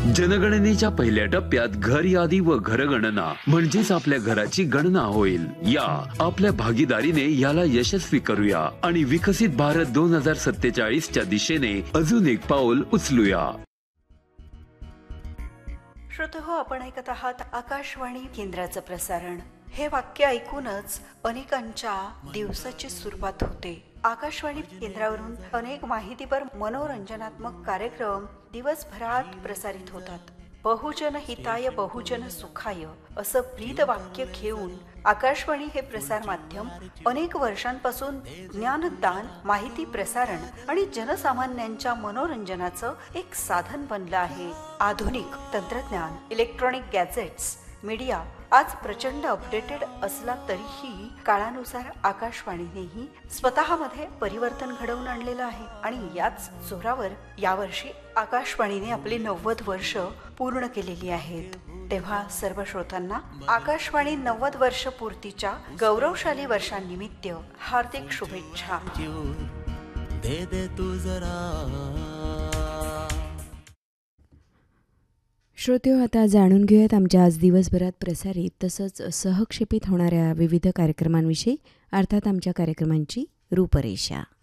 जनगणनेच्या पहिल्या टप्प्यात घर यादी व घरगणना म्हणजेच आपल्या घराची गणना होईल। या आपल्या भागीदारीने याला यशस्वी करूया आणि विकसित भारत 2047 च्या दिशेने अजून एक पाऊल उचलूया। श्रोतेहो, आपण ऐकत आहात आकाशवाणी केंद्राचं प्रसारण। हे वाक्य ऐकूनच अनेकांच्या दिवसाची सुरुवात होते। आकाशवाणी केंद्रावरून अनेक माहितीपर मनोरंजनात्मक कार्यक्रम दिवसभरात प्रसारित होतात। बहुजन हिताय बहुजन सुखाय असं ब्रीद वाक्य घेऊन आकाशवाणी हे प्रसार माध्यम अनेक वर्षांपासून ज्ञानदान, माहिती प्रसारण आणि जनसामान्यांच्या मनोरंजनाचं एक साधन बनलं आहे। आधुनिक तंत्रज्ञान, इलेक्ट्रॉनिक गॅजेट्स, मीडिया आज प्रचंड अपडेटेड असला तरीही काळानुसार आकाशवाणीनेही स्वतःमध्ये परिवर्तन घडवून आणलेलं आहे आणि याच जोरावर यावर्षी आकाशवाणीने आपली 90 वर्ष पूर्ण केलेली आहेत। तेव्हा सर्व श्रोतांना आकाशवाणी 90 वर्ष पूर्तीच्या गौरवशाली वर्षांनिमित्त हार्दिक शुभेच्छा। दे दे तू जरा। श्रोतेहो, आता जाणून घेऊयात आमच्या आज दिवसभरात प्रसारित तसंच सहक्षेपित होणाऱ्या विविध कार्यक्रमांविषयी, अर्थात आमच्या कार्यक्रमांची रूपरेषा।